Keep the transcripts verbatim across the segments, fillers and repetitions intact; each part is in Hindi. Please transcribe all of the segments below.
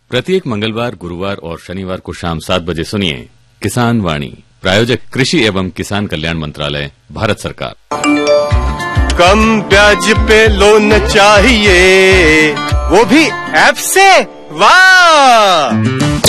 प्रत्येक मंगलवार, गुरुवार और शनिवार को शाम सात बजे सुनिए किसान वाणी। प्रायोजक कृषि एवं किसान कल्याण मंत्रालय, भारत सरकार। कम ब्याज पे लोन चाहिए, वो भी ऐप से। वाह,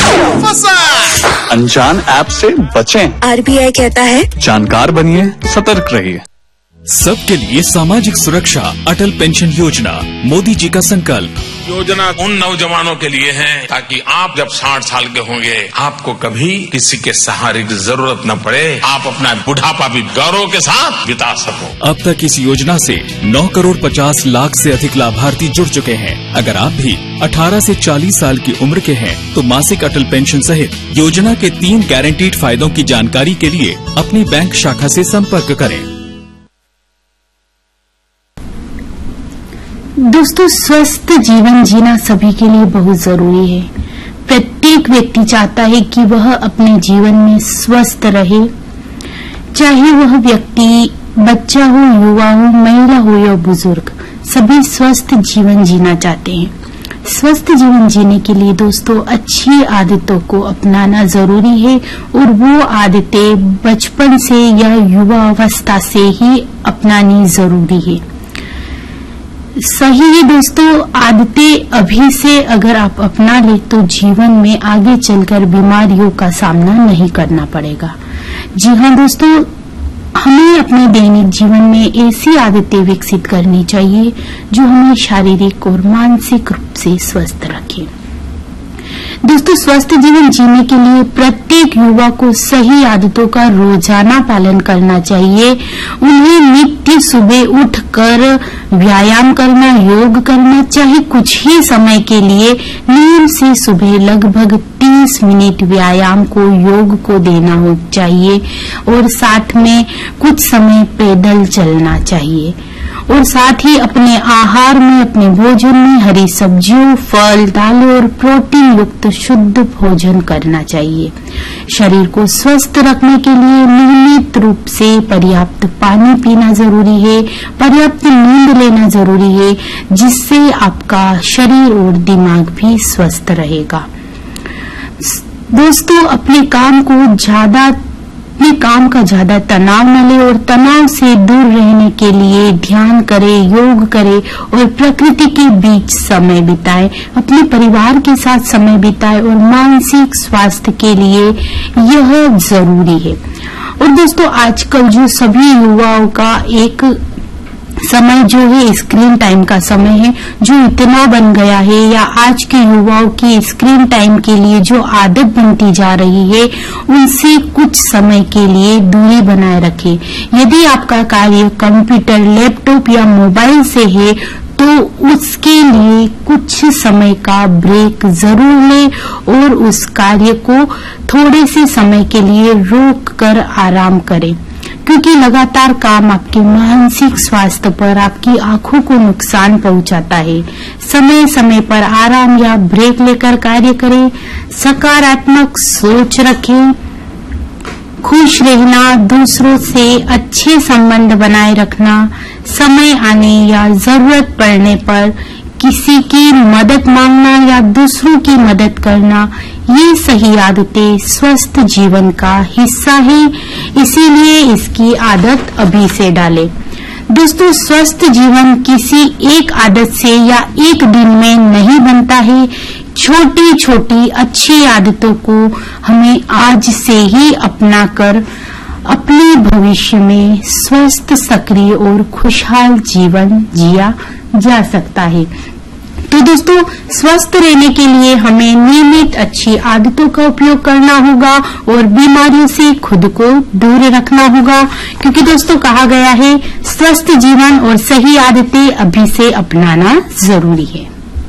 अनजान ऐप से बचें। आरबीआई कहता है जानकार बनिए, सतर्क रहिए। सबके लिए सामाजिक सुरक्षा, अटल पेंशन योजना, मोदी जी का संकल्प। योजना उन नौजवानों के लिए है ताकि आप जब साठ साल के होंगे आपको कभी किसी के सहारे की जरूरत न पड़े, आप अपना बुढ़ापा भी गौरव के साथ बिता सको। अब तक इस योजना से नौ करोड़ पचास लाख से अधिक लाभार्थी जुड़ चुके हैं। अगर आप भी अठारह से चालीस साल की उम्र के हैं तो मासिक अटल पेंशन सहित योजना के तीन गारंटीड फायदों की जानकारी के लिए अपनी बैंक शाखा से संपर्क करें। दोस्तों, स्वस्थ जीवन जीना सभी के लिए बहुत जरूरी है। प्रत्येक व्यक्ति चाहता है कि वह अपने जीवन में स्वस्थ रहे, चाहे वह व्यक्ति बच्चा हो, युवा हो, महिला हो या बुजुर्ग, सभी स्वस्थ जीवन जीना चाहते हैं। स्वस्थ जीवन जीने के लिए दोस्तों अच्छी आदतों को अपनाना जरूरी है और वो आदतें बचपन से या युवा अवस्था से ही अपनानी जरूरी है। सही है दोस्तों, आदतें अभी से अगर आप अपना ले तो जीवन में आगे चलकर बीमारियों का सामना नहीं करना पड़ेगा। जी हाँ दोस्तों, हमें अपने दैनिक जीवन में ऐसी आदतें विकसित करनी चाहिए जो हमें शारीरिक और मानसिक रूप से स्वस्थ रखें। दोस्तों, स्वस्थ जीवन जीने के लिए प्रत्येक युवा को सही आदतों का रोजाना पालन करना चाहिए। उन्हें नित्य सुबह उठकर व्यायाम करना, योग करना, चाहे कुछ ही समय के लिए नियम से सुबह लगभग तीस मिनट व्यायाम को, योग को देना हो चाहिए और साथ में कुछ समय पैदल चलना चाहिए और साथ ही अपने आहार में, अपने भोजन में हरी सब्जियों, फल, दालें और प्रोटीन युक्त शुद्ध भोजन करना चाहिए। शरीर को स्वस्थ रखने के लिए नियमित रूप से पर्याप्त पानी पीना जरूरी है, पर्याप्त नींद लेना जरूरी है, जिससे आपका शरीर और दिमाग भी स्वस्थ रहेगा। दोस्तों, अपने काम को ज्यादा अपने काम का ज्यादा तनाव न ले और तनाव से दूर रहने के लिए ध्यान करें, योग करें और प्रकृति के बीच समय बिताएं, अपने परिवार के साथ समय बिताएं और मानसिक स्वास्थ्य के लिए यह जरूरी है। और दोस्तों, आजकल जो सभी युवाओं का एक समय जो है स्क्रीन टाइम का समय है, जो इतना बन गया है, या आज के युवाओं की स्क्रीन टाइम के लिए जो आदत बनती जा रही है, उनसे कुछ समय के लिए दूरी बनाए रखें। यदि आपका कार्य कंप्यूटर, लैपटॉप या मोबाइल से है तो उसके लिए कुछ समय का ब्रेक जरूर लें और उस कार्य को थोड़े से समय के लिए रोक कर आराम करें, क्योंकि लगातार काम आपके मानसिक स्वास्थ्य पर, आपकी आंखों को नुकसान पहुंचाता है। समय समय पर आराम या ब्रेक लेकर कार्य करें, सकारात्मक सोच रखें, खुश रहना, दूसरों से अच्छे संबंध बनाए रखना, समय आने या जरूरत पड़ने पर किसी की मदद मांगना या दूसरों की मदद करना, ये सही आदतें स्वस्थ जीवन का हिस्सा है। इसीलिए इसकी आदत अभी से डालें। दोस्तों, स्वस्थ जीवन किसी एक आदत से या एक दिन में नहीं बनता है। छोटी छोटी अच्छी आदतों को हमें आज से ही अपनाकर अपने भविष्य में स्वस्थ, सक्रिय और खुशहाल जीवन जिया जा सकता है। तो दोस्तों, स्वस्थ रहने के लिए हमें नियमित अच्छी आदतों का उपयोग करना होगा और बीमारियों से खुद को दूर रखना होगा, क्योंकि दोस्तों कहा गया है स्वस्थ जीवन और सही आदतें अभी से अपनाना जरूरी है।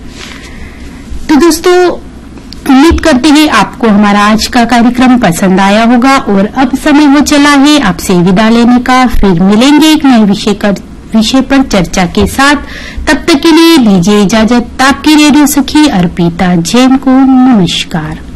तो दोस्तों, उम्मीद करते हैं आपको हमारा आज का कार्यक्रम पसंद आया होगा और अब समय हो चला है आपसे विदा लेने का। फिर मिलेंगे एक नए विषय का विषय पर चर्चा के साथ। तब तक के लिए दीजिए इजाजत। आपकी रेडियो सखी अर्पिता जैन को नमस्कार।